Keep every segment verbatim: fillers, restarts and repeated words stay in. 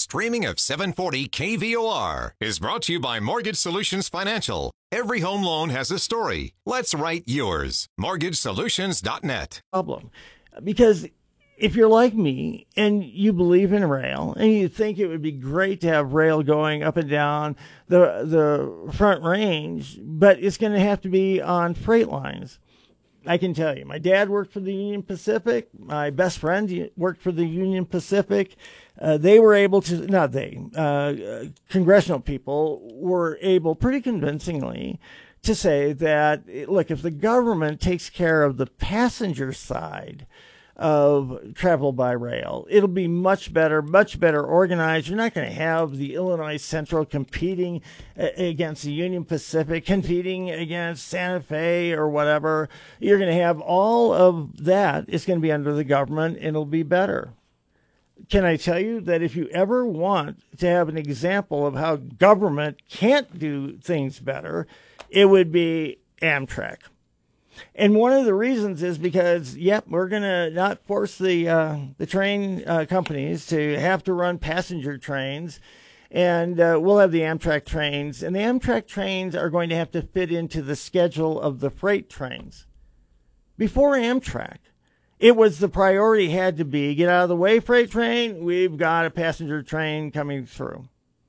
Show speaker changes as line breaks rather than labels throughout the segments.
streaming of seven forty K V O R is brought to you by Mortgage Solutions Financial. Every home loan has a story. Let's write yours. mortgage solutions dot net.
Problem. Because if you're like me and you believe in rail and you think it would be great to have rail going up and down the the Front Range, but it's going to have to be on freight lines. I can tell you, my dad worked for the Union Pacific. My best friend worked for the Union Pacific. Uh, they were able to, not they, uh, congressional people were able pretty convincingly to say that, look, if the government takes care of the passenger side of travel by rail, it'll be much better, much better organized. You're not going to have the Illinois Central competing against the Union Pacific, competing against Santa Fe or whatever. You're going to have all of that. It's going to be under the government, and it'll be better. Can I tell you that if you ever want to have an example of how government can't do things better, it would be Amtrak. And one of the reasons is because, yep, we're going to not force the uh, the train uh, companies to have to run passenger trains, and uh, we'll have the Amtrak trains. And the Amtrak trains are going to have to fit into the schedule of the freight trains. Before Amtrak, it was the priority had to be, get out of the way, freight train, we've got a passenger train coming through.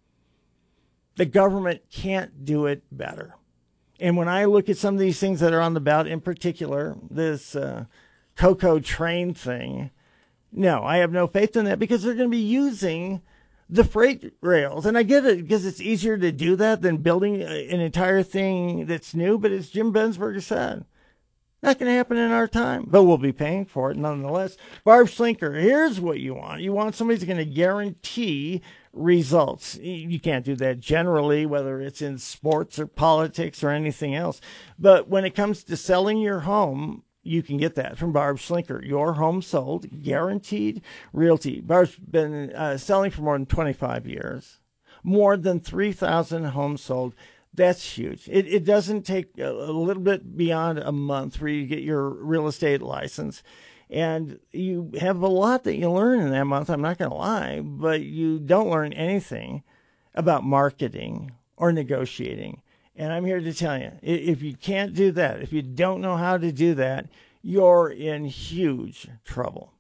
The government can't do it better. And when I look at some of these things that are on the ballot, in particular, this uh, COCO train thing, no, I have no faith in that because they're going to be using the freight rails. And I get it because it's easier to do that than building an entire thing that's new. But as Jim Bensberger said, not going to happen in our time, but we'll be paying for it nonetheless. Barb Schlinker, here's what you want. You want somebody who's going to guarantee results. You can't do that generally, whether it's in sports or politics or anything else. But when it comes to selling your home, you can get that from Barb Schlinker. Your home sold, guaranteed realty. Barb's been uh, selling for more than twenty-five years. More than three thousand homes sold. That's huge. It, it doesn't take a, a little bit beyond a month for you to get your real estate license. And you have a lot that you learn in that month, I'm not going to lie, but you don't learn anything about marketing or negotiating. And I'm here to tell you, if you can't do that, if you don't know how to do that, you're in huge trouble.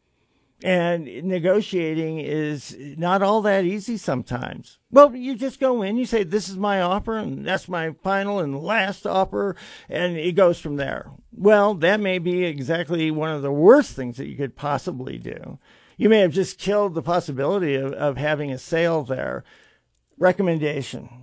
And negotiating is not all that easy sometimes. Well, you just go in, you say, this is my offer, and that's my final and last offer, and it goes from there. Well, that may be exactly one of the worst things that you could possibly do. You may have just killed the possibility of, of having a sale there. Recommendation.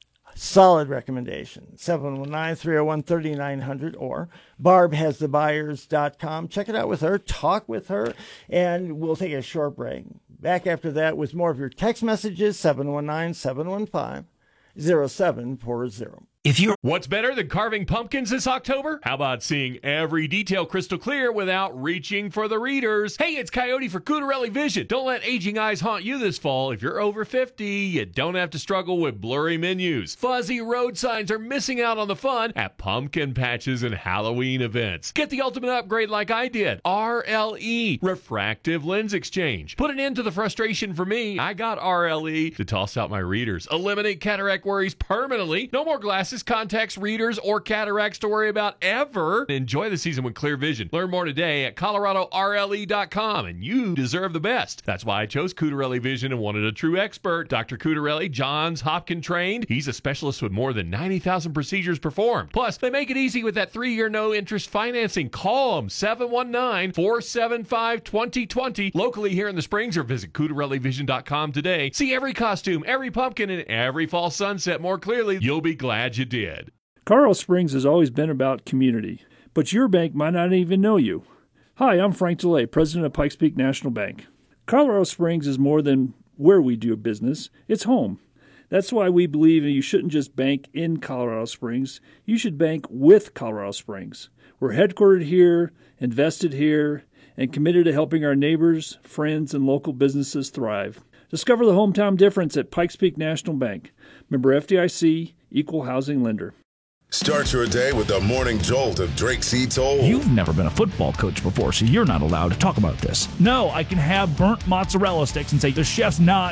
Solid recommendation, seven one nine, three oh one, three nine hundred or barb has the buyers dot com. Check it out with her, talk with her, and we'll take a short break. Back after that with more of your text messages, seven one nine, seven one five, zero seven four zero.
If you're
What's better than carving pumpkins this October? How about seeing every detail crystal clear without reaching for the readers? Hey, it's Coyote for Cutarelli Vision. Don't let aging eyes haunt you this fall. If you're over fifty, you don't have to struggle with blurry menus. Fuzzy road signs are missing out on the fun at pumpkin patches and Halloween events. Get the ultimate upgrade like I did. R L E, Refractive Lens Exchange. Put an end to the frustration for me. I got R L E to toss out my readers. Eliminate cataract worries permanently. No more glasses, contacts, readers, or cataracts to worry about ever. Enjoy the season with clear vision. Learn more today at colorado R L E dot com, and you deserve the best. That's why I chose Cutarelli Vision and wanted a true expert. Doctor Cutarelli, Johns Hopkins trained. He's a specialist with more than ninety thousand procedures performed. Plus, they make it easy with that three-year no-interest financing. Call them, seven one nine, four seven five, two oh two oh. Locally here in the Springs, or visit Cutarelli Vision dot com today. See every costume, every pumpkin, and every fall sunset more clearly. You'll be glad you did.
Colorado Springs has always been about community, but your bank might not even know you. Hi, I'm Frank DeLay, president of Pikes Peak National Bank. Colorado Springs is more than where we do business, it's home. That's why we believe you shouldn't just bank in Colorado Springs, you should bank with Colorado Springs. We're headquartered here, invested here, and committed to helping our neighbors, friends, and local businesses thrive. Discover the hometown difference at Pikes Peak National Bank. Member F D I C, Equal Housing Lender.
Start your day with the morning jolt of Drake C. Toll.
You've never been a football coach before, so you're not allowed to talk about this.
No, I can have burnt mozzarella sticks and say the chef's not